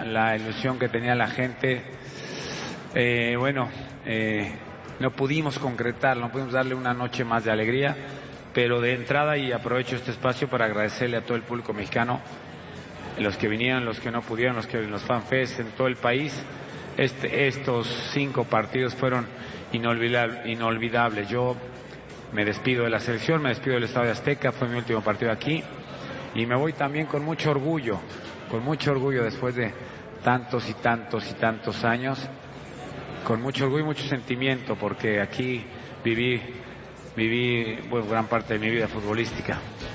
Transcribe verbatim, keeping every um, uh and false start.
la ilusión que tenía la gente. Eh, bueno, eh, no pudimos concretar, no pudimos darle una noche más de alegría, pero de entrada, y aprovecho este espacio para agradecerle a todo el público mexicano, los que vinieron, los que no pudieron, los que en los fanfests en todo el país. Este, estos cinco partidos fueron inolvidables, inolvidables. Yo me despido de la selección, me despido del Estadio Azteca, fue mi último partido aquí, y me voy también con mucho orgullo, con mucho orgullo después de tantos y tantos y tantos años, con mucho orgullo y mucho sentimiento, porque aquí viví, viví pues, gran parte de mi vida futbolística.